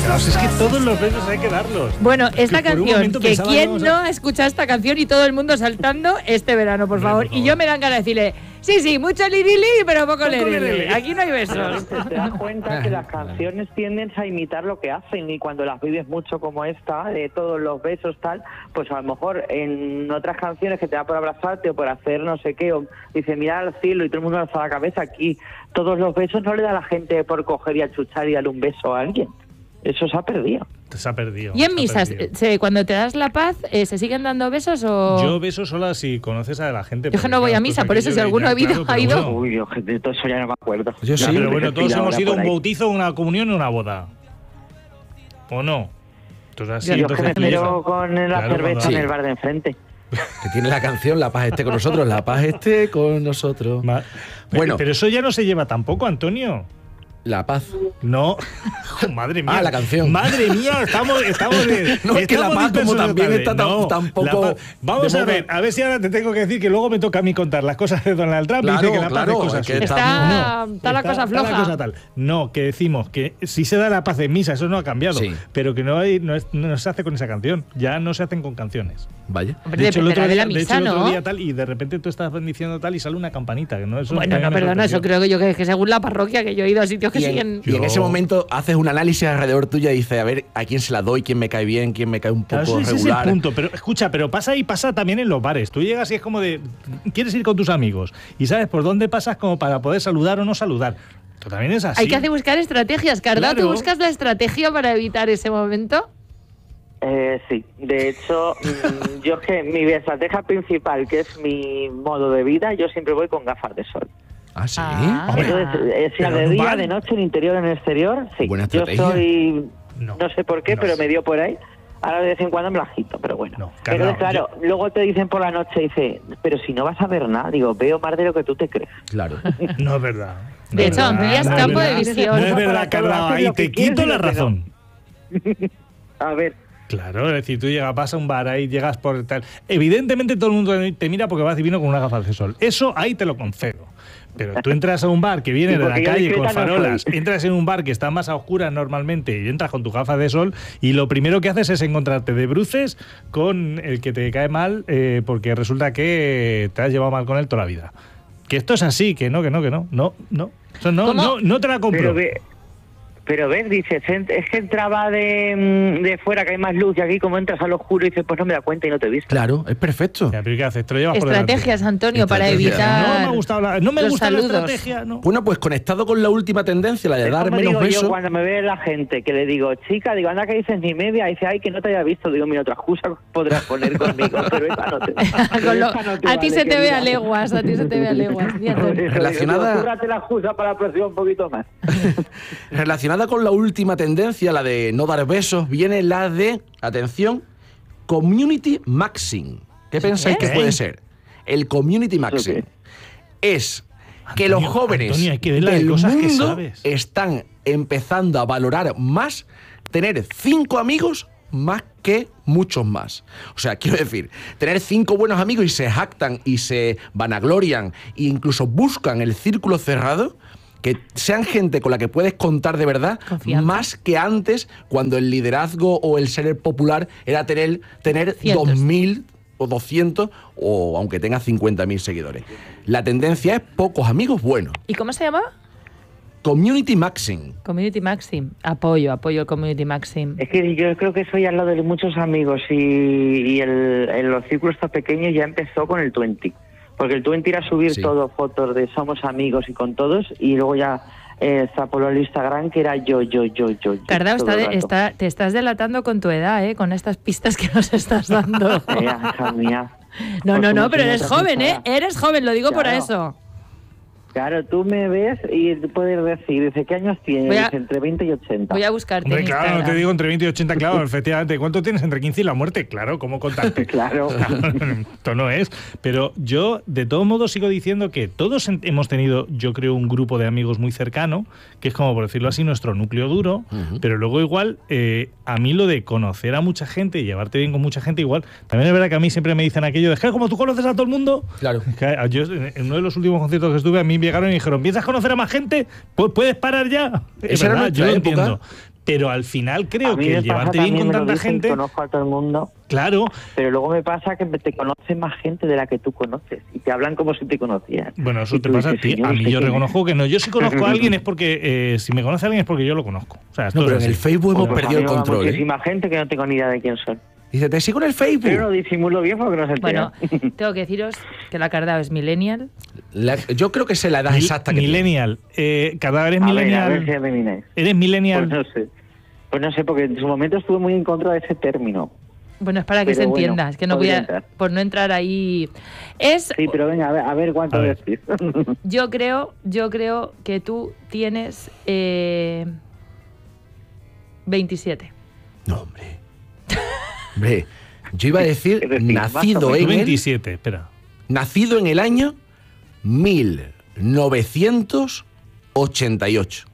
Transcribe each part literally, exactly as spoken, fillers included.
Claro, es que todos los besos hay que darlos. Bueno, esta que canción, que quién que no ha escuchado esta canción y todo el mundo saltando este verano, por favor. Por favor. Y yo me dan ganas de decirle, sí, sí, mucho lirili, pero poco lirili. Aquí no hay besos. Te das cuenta que las canciones tienden a imitar lo que hacen y cuando las vives mucho como esta, de todos los besos tal, pues a lo mejor en otras canciones que te da por abrazarte o por hacer no sé qué, o dice mirar al cielo y todo el mundo alza la cabeza, aquí todos los besos no le da a la gente por coger y achuchar y darle un beso a alguien. Eso se ha perdido. Se ha perdido. ¿Y en misas, se, cuando te das la paz, eh, se siguen dando besos o...? Yo beso sola si conoces a la gente. Yo que no voy a misa, por eso si alguno ha ido... Claro, ha ido... Bueno. Uy, yo de todo eso ya no me acuerdo. Yo sí, pero bueno, todos hemos ido a un bautizo, una comunión y una boda. ¿O no? Entonces, así, yo entonces, que me miro con la claro, cerveza cuando... en el bar de enfrente. Que tiene la canción La paz esté con nosotros, la paz esté con nosotros. Ma... Bueno, pero eso ya no se lleva tampoco, Antonio. La paz. No. Oh, madre mía. Ah, la canción. Madre mía, estamos... estamos de, no, es que la paz como también tarde. está tan, no, tampoco... Vamos a ver, a ver si ahora te tengo que decir que luego me toca a mí contar las cosas de Donald Trump. Claro, y dice que la claro, paz es cosa es que así. está, no, está la está, cosa floja. Está la cosa tal. No, que decimos que si se da la paz en misa, eso no ha cambiado. Sí. Pero que no, hay, no, es, no se hace con esa canción. Ya no se hacen con canciones. Vaya. De hecho, el otro día, de misa, de hecho, el otro ¿no? día tal, y de repente tú estás bendiciendo tal y sale una campanita. Que no, eso bueno, no, perdona, eso creo que yo que, que según la parroquia, que yo he ido a sitios que y en, siguen... Y en ese momento haces un análisis alrededor tuya y dices, a ver, a quién se la doy, quién me cae bien, quién me cae un poco claro, ese regular. Es el punto, pero escucha, pero pasa y pasa también en los bares. Tú llegas y es como de, quieres ir con tus amigos y sabes por dónde pasas como para poder saludar o no saludar. Esto también es así. Hay que hacer buscar estrategias. Cardao, claro. ¿tú buscas la estrategia para evitar ese momento? Eh, sí, de hecho, mmm, yo es que mi estrategia principal, que es mi modo de vida, yo siempre voy con gafas de sol. ¿Ah, sí? Ah. Entonces, eh, sea de día, bar? de noche, en interior, en exterior, sí. Buena yo estrategia. soy, no, no sé por qué, no pero sé. me dio por ahí. Ahora de vez en cuando me la agito, pero bueno. No, Entonces, claro, yo... luego te dicen por la noche, dice, pero si no vas a ver nada, digo, veo más de lo que tú te crees. Claro. No es verdad. No de es hecho, verdad, amplías no campo es de visión. No es verdad, Carla, ahí te quito la razón. A ver. Claro, es decir, tú llegas, vas a un bar, ahí llegas por tal... Evidentemente todo el mundo te mira porque vas divino con una gafas de sol. Eso ahí te lo concedo. Pero tú entras a un bar que viene de la calle con farolas, no entras en un bar que está más a oscuras normalmente y entras con tu gafas de sol y lo primero que haces es encontrarte de bruces con el que te cae mal eh, porque resulta que te has llevado mal con él toda la vida. Que esto es así, que no, que no, que no, no, no. Eso no, no, no te la compro. Pero, ve, pero ves, dices, es que entraba de, de fuera, que hay más luz, y aquí como entras al oscuro y dices, pues no me da cuenta y no te he visto. Claro, es perfecto. Ya, pero ¿qué haces? Te lo llevas Estrategias, por Antonio, para Estrategias. evitar No me ha gustado la, no me los gusta saludos. la estrategia, no. Bueno, pues conectado con la última tendencia, la de Es dar como menos digo besos. yo cuando me ve la gente, que le digo, chica, digo, anda que dices ni media, y dice, ay, que no te haya visto. Digo, mira, otra excusa podrás poner conmigo, pero esa no te, Con lo, no te a ti vale, se te ve a querida. leguas, a ti se te ve a leguas. Relacionada- Cúrrate la excusa para la próxima un poquito más. Relacionada con la última tendencia, la de no dar besos, viene la de, atención, community maxing. ¿Qué pensáis ¿Qué? que puede ser? El community maxing qué? es que Antonio, los jóvenes Antonio, hay que ver las del cosas que mundo sabes. están empezando a valorar más tener cinco amigos más que muchos más. O sea, quiero decir, tener cinco buenos amigos y se jactan y se vanaglorian e incluso buscan el círculo cerrado, que sean gente con la que puedes contar de verdad, Confianza. más que antes, cuando el liderazgo o el ser popular era tener, tener Cientos. dos mil o doscientos, o aunque tenga cincuenta mil seguidores. La tendencia es pocos amigos buenos. ¿Y cómo se llama? Community maxing. Community Maxim. Apoyo, apoyo el Community Maxim. Es que yo creo que soy al lado de muchos amigos y, y el, el, los círculos tan pequeños ya empezó con el veinte. Porque el veinte era subir Sí. todo, fotos de somos amigos y con todos, y luego ya eh, extrapoló el Instagram, que era yo, yo, yo, yo. yo Cardao, todo está el de- rato. está, te estás delatando con tu edad, ¿eh? Con estas pistas que nos estás dando. Eh, hija mía. No, Pues no, no, como pero si eres te joven, ¿eh? asustara. Eres joven, lo digo por Claro. eso. Claro, tú me ves y puedes decir, dice, ¿qué años tienes? Voy a- Dice, entre veinte y ochenta. Voy a buscarte Hombre, en claro, no Instagram. te digo entre veinte y ochenta, claro, efectivamente. ¿Cuánto tienes entre quince y la muerte? Claro, ¿cómo contarte? Claro. Esto no es. Pero yo, de todos modos, sigo diciendo que todos en- hemos tenido, yo creo, un grupo de amigos muy cercano, que es como, por decirlo así, nuestro núcleo duro, Ujú. pero luego igual, eh, a mí lo de conocer a mucha gente y llevarte bien con mucha gente, igual, también es verdad que a mí siempre me dicen aquello de, "Je, como tú conoces a todo el mundo". Claro. Que yo, en uno de los últimos conciertos que estuve, a mí llegaron y dijeron, ¿piensas conocer a más gente? Pues puedes parar ya. Es Esa era verdad, yo nuestra lo época. entiendo. Pero al final creo A mí que me el pasa llevarte bien también, con me lo tanta dicen, gente... Conozco a todo el mundo, Claro. pero luego me pasa que te conoce más gente de la que tú conoces y te hablan como si te conocieran. Bueno, eso Y te tú pasa a dices, ti. "Señor, A mí ¿usted yo quién reconozco es?". que no. Yo si conozco a alguien es porque... Eh, si me conoce a alguien es porque yo lo conozco. O sea, esto No, pero es en el así. Facebook hemos Pues a perdido mí el me va control, ¿eh? muchísima gente que no tengo ni idea de quién son. Dice, te sigo en el Facebook. Pero no disimulo bien porque no se entera. Bueno, tengo que deciros que la Cardao es millennial. La- yo creo que sé la edad Mil- exacta que tiene. Millennial. Eh, cada vez A ver, millennial. a ver si adivináis. ¿Eres millennial? Pues no sé. Pues no sé, porque en su momento estuve muy en contra de ese término. Bueno, es para que Pero se bueno, entienda, es que no voy podría a, entrar. por no entrar ahí. Es, Sí, pero venga, a ver, a ver cuánto A ver. decís. yo creo, yo creo que tú tienes eh, veintisiete. No, hombre. Hombre, yo iba a decir Es decir, más o nacido menos. en el, veintisiete, espera. nacido en el año mil novecientos ochenta y ocho.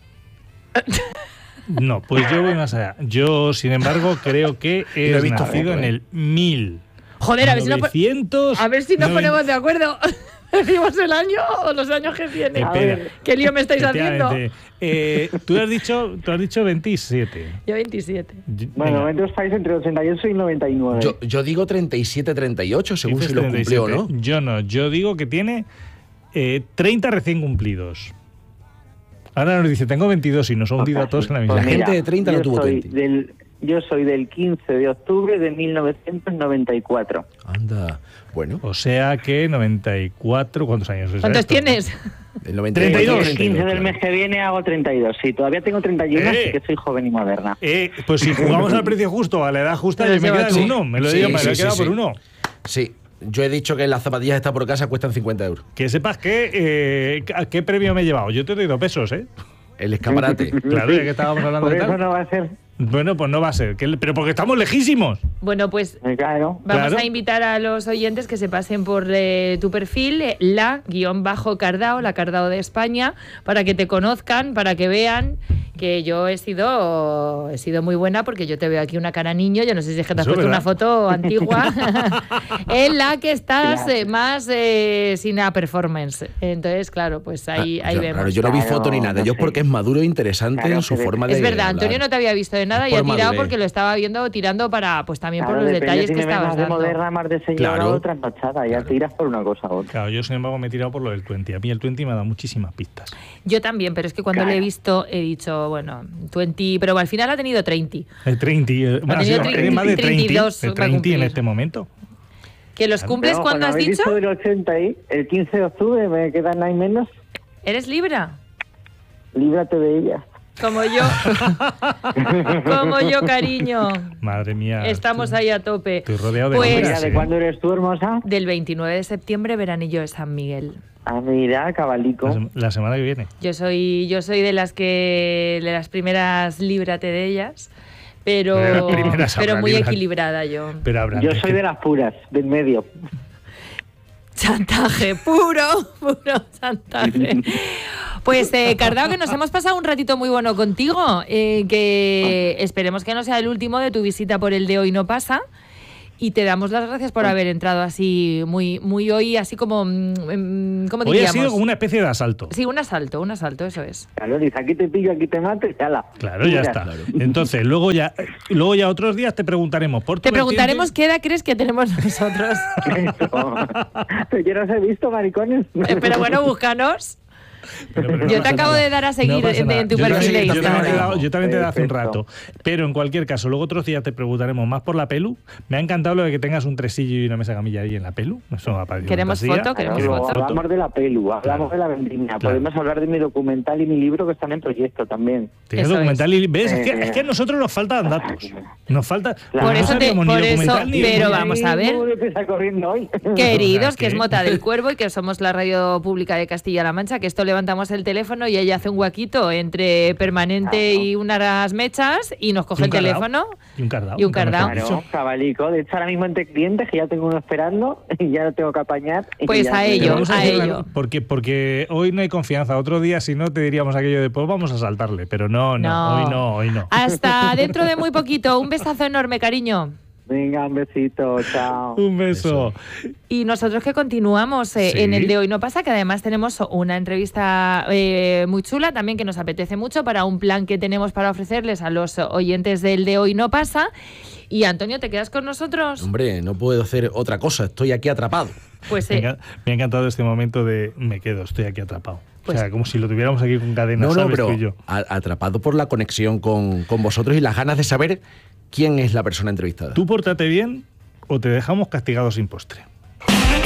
No, pues yo voy más allá. Yo, sin embargo, creo que Lo he es visto nacido poco, en ¿eh? el mil. Joder, a ver si nos, pon- novecientos a ver si nos noventa. ponemos de acuerdo. ¿Decimos el año o los años que vienen? A Espera. ver. ¿Qué lío me estáis haciendo? Efectivamente. Eh, tú has dicho, tú has dicho veintisiete. Yo veintisiete. Y- Bueno, venga, momentos estáis entre ochenta y ocho y noventa y nueve. Yo, yo digo treinta y siete, treinta y ocho, según dices si lo cumplió o no. treinta y siete. Yo no, yo digo que tiene eh, treinta recién cumplidos. Ahora nos dice, tengo veintidós y nos ha hundido a todos en la misma. La Pues gente de treinta no yo tuvo soy treinta. del Yo soy del quince de octubre de mil novecientos noventa y cuatro. Anda, bueno, O sea que noventa y cuatro, ¿cuántos años es ¿Cuántos esto? tienes? el noventa treinta y dos. El quince del claro. mes que viene hago treinta y dos. Sí, todavía tengo treinta y uno, Eh. así que soy joven y moderna. Eh, pues si jugamos al precio justo, a la edad justa, Te yo lo me llevas queda en tú. uno. Me lo Sí, digo, me lo sí, he quedado sí, por sí. uno. Sí, yo he dicho que las zapatillas estas por casa cuestan cincuenta euros. Que sepas que, eh, ¿a qué premio me he llevado? Yo te doy dos pesos, ¿eh? El escaparate. Claro, ya que estábamos hablando Por de eso tal. no va a ser. Bueno, pues no va a ser. que- Pero porque estamos lejísimos. Bueno, pues eh, Claro. vamos Claro. a invitar a los oyentes que se pasen por eh, tu perfil, eh, la guión bajo Cardao, la Cardao de España, para que te conozcan, para que vean que yo he sido he sido muy buena, porque yo te veo aquí una cara niño, yo no sé si es que te has Eso es puesto una verdad. foto antigua, en la que estás Claro. eh, más eh, sin la performance. Entonces, claro, pues ahí, Ah, ahí yo, vemos. claro, yo no vi Claro, foto ni nada. no Yo sé. porque es maduro e interesante Claro, en su se ve. forma de. Es verdad, hablar. Antonio no te había visto de nada y Por ha tirado madurez. porque lo estaba viendo tirando para, pues también por Claro, los depende detalles si que me ves estabas más de dando. moderna, más de señora Claro. o trasnochada. Ya tiras por una cosa u otra. Claro, yo sin embargo me he tirado por lo del veinte. A mí el veinte me ha dado muchísimas pistas. Yo también, pero es que cuando Claro. le he visto he dicho, bueno, veinte, pero al final ha tenido treinta. El treinta. eh, bueno, tenido sí, treinta, eres más de treinta y treinta, dos de va a treinta en cumplir. este momento. ¿Que los cumples Pero, cuando has habéis dicho? del ochenta y el quince de octubre me quedan ahí menos. ¿Eres Libra? Líbrate de ella. Como yo. Como yo, cariño. Madre mía. Estamos tú- ahí a tope. Estoy rodeado de Pues- hombres, Mira, ¿de ¿eh? cuándo eres tú, hermosa? Del veintinueve de septiembre, veranillo de San Miguel. Ah, mira, La, cabalico. sem- la semana que viene. Yo soy, yo soy de las que, de las primeras, líbrate de ellas, pero, De las primeras pero habrá, muy líbrate. equilibrada yo. Pero habrá Yo antes soy que- de las puras, del medio. Chantaje, puro, puro chantaje. Pues, eh, Cardao, que nos hemos pasado un ratito muy bueno contigo, eh, que esperemos que no sea el último de tu visita por el de Hoy No Pasa. Y te damos las gracias por haber entrado así, muy, muy hoy, así como, mm, ¿cómo Hoy ha diríamos? sido como una especie de asalto. Sí, un asalto, un asalto, eso es. Claro, dice, aquí te pillo, aquí te mato y ala. Claro, ya Mira. está. Entonces, luego ya, luego ya otros días te preguntaremos por tu Te preguntaremos vertiente. qué edad crees que tenemos nosotros. Pero yo no os he visto, maricones. Eh, Pero bueno, búscanos. Pero- pero no Yo te pasa acabo nada. de dar a seguir No pasa en- nada. en tu Yo perfil también- de yo también te he Instagram. dado- Yo también te he dado hace un Perfecto. rato. Pero en cualquier caso, luego otros días te preguntaremos más por la pelu. Me ha encantado lo de que tengas un tresillo y una mesa camilla ahí en la pelu. Eso me ha parecido Queremos fantasía. foto, Claro, queremos luego foto. hablamos de la pelu, hablamos Claro. de la vendimia, Claro. podemos hablar de mi documental y mi libro que están en proyecto también. Tienes Eso documental y ves, es que, Eh, es que a nosotros nos faltan datos. Nos falta. Claro. Por no eso te- sabíamos ni por eso- documental ni- pero ni- vamos a ver. ¿Cómo empieza corriendo hoy? Queridos, O sea, que es que- Mota del Cuervo y que somos la radio pública de Castilla-La Mancha, que esto levantamos el teléfono y ella hace un huequito entre permanente Claro. y unas mechas y nos coge Y el un cardao. teléfono. Y un cardao. Y un nunca mejor cardao. dicho. Claro, cabalico. De hecho, ahora mismo entre clientes que ya tengo uno esperando y ya lo tengo que apañar. y Pues ya a tengo- ello, Pero vamos a decir la- ello. Porque, porque hoy no hay confianza. Otro día, si no, te diríamos aquello de pues vamos a saltarle. Pero no, no, No. hoy no, hoy no. Hasta dentro de muy poquito. Un besazo enorme, cariño. Venga, un besito, chao. Un beso. Y nosotros que continuamos eh, Sí. en el de Hoy No Pasa, que además tenemos una entrevista eh, muy chula también que nos apetece mucho para un plan que tenemos para ofrecerles a los oyentes del de Hoy No Pasa. Y Antonio, ¿te quedas con nosotros? Hombre, no puedo hacer otra cosa, estoy aquí atrapado. Pues Me, eh, enca- me ha encantado este momento de me quedo, estoy aquí atrapado. Pues- o sea, como si lo tuviéramos aquí con cadenas, No, no, ¿sabes? pero Tú y yo. a- atrapado por la conexión con, con vosotros y las ganas de saber quién es la persona entrevistada. Tú pórtate bien o te dejamos castigados sin postre.